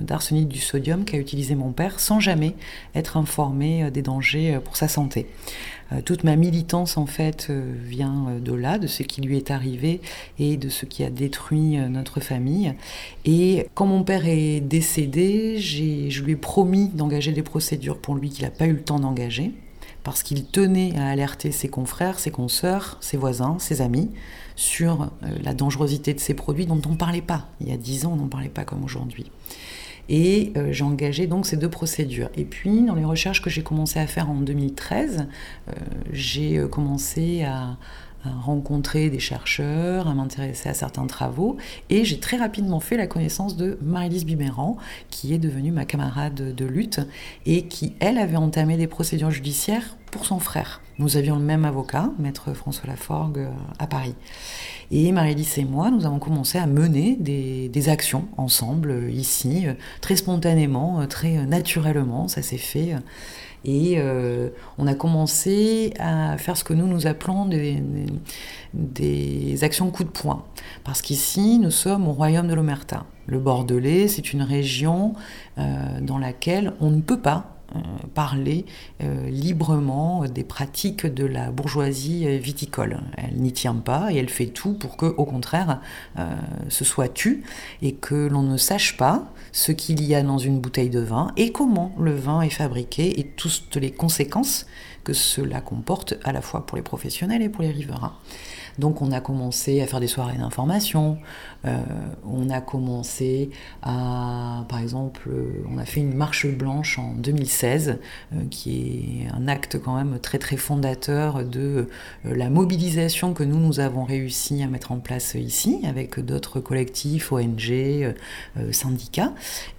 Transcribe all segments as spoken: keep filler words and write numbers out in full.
d'arsenic du sodium qu'a utilisé mon père sans jamais être informé des dangers pour sa santé. Euh, toute ma militance en fait euh, vient de là, de ce qui lui est arrivé et de ce qui a détruit euh, notre famille. Et quand mon père est décédé, j'ai, je lui ai promis d'engager des procédures pour lui qu'il n'a pas eu le temps d'engager, parce qu'il tenait à alerter ses confrères, ses consoeurs, ses voisins, ses amis sur euh, la dangerosité de ces produits dont on ne parlait pas. Il y a dix ans, on n'en parlait pas comme aujourd'hui. Et euh, j'ai engagé donc ces deux procédures. Et puis, dans les recherches que j'ai commencé à faire en deux mille treize, euh, j'ai commencé à, à rencontrer des chercheurs, à m'intéresser à certains travaux, et j'ai très rapidement fait la connaissance de Marie-Lise Biberan, qui est devenue ma camarade de lutte, et qui, elle, avait entamé des procédures judiciaires pour son frère. Nous avions le même avocat, maître François Laforgue, à Paris. Et Marie-Lise et moi, nous avons commencé à mener des, des actions ensemble, ici, très spontanément, très naturellement, ça s'est fait. Et euh, on a commencé à faire ce que nous, nous appelons des, des, des actions coup de poing. Parce qu'ici, nous sommes au royaume de l'Omerta. Le Bordelais, c'est une région euh, dans laquelle on ne peut pas Euh, parler euh, librement des pratiques de la bourgeoisie viticole. Elle n'y tient pas et elle fait tout pour que, au contraire, euh, ce soit tu et que l'on ne sache pas ce qu'il y a dans une bouteille de vin et comment le vin est fabriqué et toutes les conséquences que cela comporte à la fois pour les professionnels et pour les riverains. Donc on a commencé à faire des soirées d'information, euh, on a commencé à, par exemple, on a fait une marche blanche en deux mille seize, euh, qui est un acte quand même très très fondateur de euh, la mobilisation que nous, nous avons réussi à mettre en place ici, avec d'autres collectifs, O N G, euh, syndicats,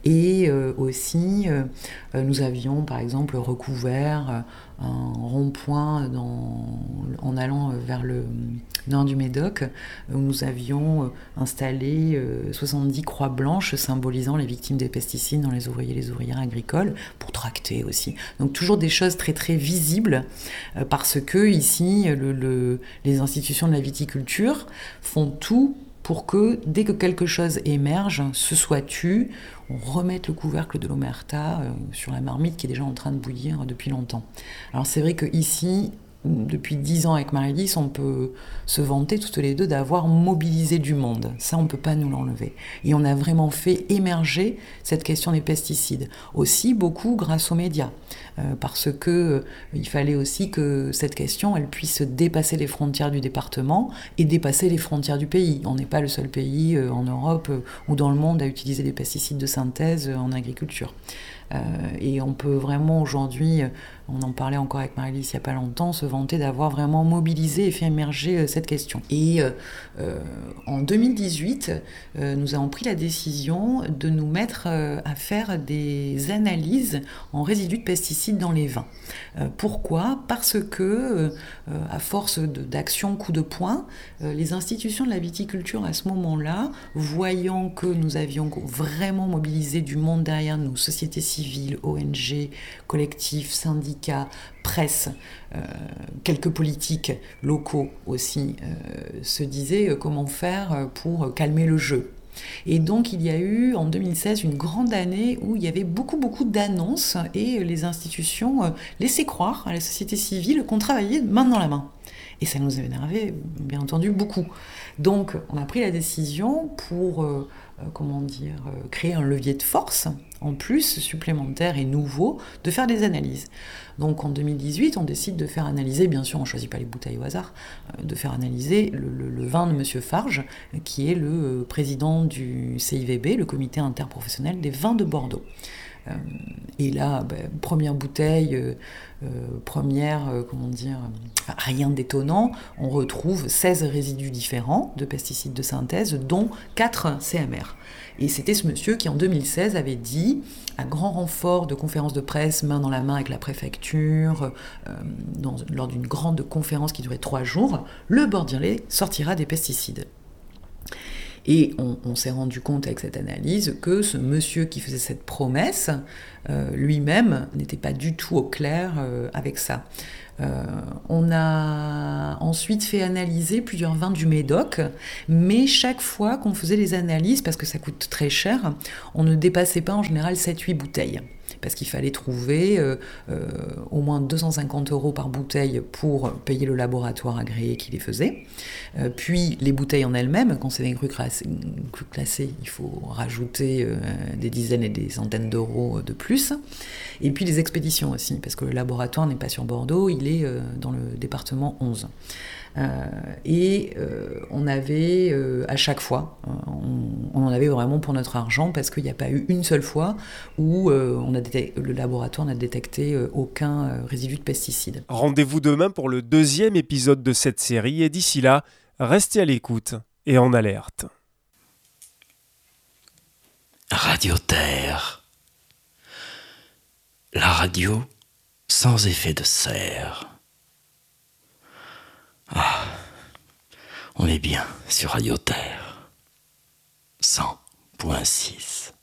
et euh, aussi euh, nous avions par exemple recouvert euh, un rond-point dans, en allant vers le nord du Médoc, où nous avions installé soixante-dix croix blanches symbolisant les victimes des pesticides dans les ouvriers et les ouvrières agricoles, pour tracter aussi. Donc toujours des choses très très visibles, parce que ici, le, le, les institutions de la viticulture font tout pour que, dès que quelque chose émerge, ce soit tu, on remette le couvercle de l'Omerta euh, sur la marmite qui est déjà en train de bouillir depuis longtemps. Alors c'est vrai qu'ici, depuis dix ans avec Marie-Lise, on peut se vanter toutes les deux d'avoir mobilisé du monde. Ça, on ne peut pas nous l'enlever. Et on a vraiment fait émerger cette question des pesticides. Aussi, beaucoup grâce aux médias. Euh, parce que euh, il fallait aussi que cette question, elle puisse dépasser les frontières du département et dépasser les frontières du pays. On n'est pas le seul pays euh, en Europe euh, ou dans le monde à utiliser des pesticides de synthèse euh, en agriculture. Euh, et on peut vraiment aujourd'hui, on en parlait encore avec Marie-Lise il n'y a pas longtemps, se vanter d'avoir vraiment mobilisé et fait émerger euh, cette question. Et euh, euh, en deux mille dix-huit, euh, nous avons pris la décision de nous mettre euh, à faire des analyses en résidus de pesticides dans les vins. Euh, pourquoi ? Parce que, euh, à force de, d'actions coup de poing, euh, les institutions de la viticulture à ce moment-là, voyant que nous avions vraiment mobilisé du monde derrière nous, sociétés civiles, O N G, collectifs, syndicats, presse, euh, quelques politiques locaux aussi, euh, se disaient euh, comment faire pour calmer le jeu. Et donc il y a eu en deux mille seize une grande année où il y avait beaucoup beaucoup d'annonces et les institutions euh, laissaient croire à la société civile qu'on travaillait main dans la main. Et ça nous énervait bien entendu beaucoup. Donc on a pris la décision pour euh, euh, comment dire, euh, créer un levier de force en plus supplémentaire et nouveau, de faire des analyses. Donc en deux mille dix-huit, on décide de faire analyser, bien sûr on ne choisit pas les bouteilles au hasard, euh, de faire analyser le, le, le vin de Monsieur Farge, qui est le euh, président du C I V B, le comité interprofessionnel des vins de Bordeaux. Euh, et là, bah, première bouteille, euh, euh, première, euh, comment dire, euh, rien d'étonnant, on retrouve seize résidus différents de pesticides de synthèse, dont quatre C M R. Et c'était ce monsieur qui, en deux mille seize, avait dit, à grand renfort de conférences de presse, main dans la main avec la préfecture, euh, dans, lors d'une grande conférence qui durait trois jours, le Bordelais sortira des pesticides. Et on, on s'est rendu compte avec cette analyse que ce monsieur qui faisait cette promesse, euh, lui-même, n'était pas du tout au clair euh, avec ça. Euh, on a ensuite fait analyser plusieurs vins du Médoc, mais chaque fois qu'on faisait les analyses, parce que ça coûte très cher, on ne dépassait pas en général sept huit bouteilles. Parce qu'il fallait trouver euh, euh, au moins deux cent cinquante euros par bouteille pour payer le laboratoire agréé qui les faisait. Euh, puis les bouteilles en elles-mêmes, quand c'est des crus classés, crus classés, il faut rajouter euh, des dizaines et des centaines d'euros de plus. Et puis les expéditions aussi, parce que le laboratoire n'est pas sur Bordeaux, il est euh, dans le département onze. Euh, et euh, on avait euh, à chaque fois, on, on en avait vraiment pour notre argent parce qu'il n'y a pas eu une seule fois où euh, on a détecté, le laboratoire n'a détecté euh, aucun euh, résidu de pesticides. Rendez-vous demain pour le deuxième épisode de cette série et d'ici là, restez à l'écoute et en alerte. Radio Terre. La radio sans effet de serre. Ah, on est bien sur Radio Terre. cent point six.